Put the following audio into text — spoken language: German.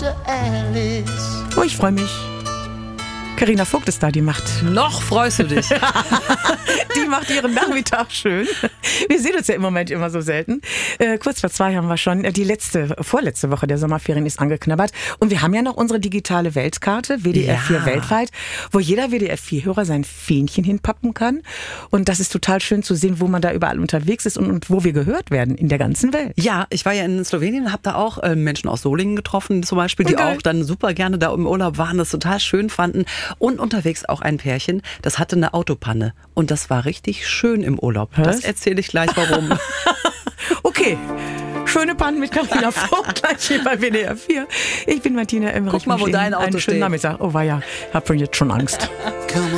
to Alice. Oh, ich freue mich. Carina Vogt ist da, die macht... Noch freust du dich. Die macht ihren Nachmittag schön. Wir sehen uns ja im Moment immer so selten. Kurz vor 2 haben wir schon. Die vorletzte Woche der Sommerferien ist angeknabbert. Und wir haben ja noch unsere digitale Weltkarte, WDR 4 weltweit, wo jeder WDR 4-Hörer sein Fähnchen hinpappen kann. Und das ist total schön zu sehen, wo man da überall unterwegs ist und wo wir gehört werden in der ganzen Welt. Ja, ich war ja in Slowenien und habe da auch Menschen aus Solingen getroffen zum Beispiel, die auch dann super gerne da im Urlaub waren, das total schön fanden. Und unterwegs auch ein Pärchen, das hatte eine Autopanne. Und das war richtig schön im Urlaub. Was? Das erzähle ich gleich, warum. Okay. Schöne Pannen mit Carina Vogt gleich hier bei WDR 4. Ich bin Martina Emmerich. Guck mal, wo dein Auto einen schönen steht. Nachmittag. Oh weia, hab von jetzt schon Angst.